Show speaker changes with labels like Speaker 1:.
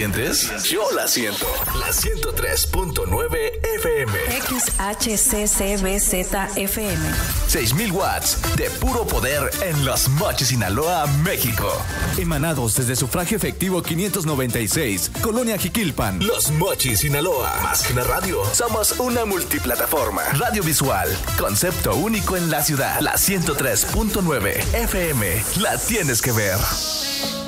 Speaker 1: sientes? Yo la siento. La 103.9 FM.
Speaker 2: XHCCBZ-FM.
Speaker 1: 6,000 watts de puro poder en Los Mochis, Sinaloa, México.
Speaker 3: Emanados desde Sufragio Efectivo 596, Colonia Jiquilpan.
Speaker 1: Los Mochis, Sinaloa. Más que una radio, somos una multiplataforma. Radio visual, concepto único en la ciudad. La 103.9 FM. La tienes que ver.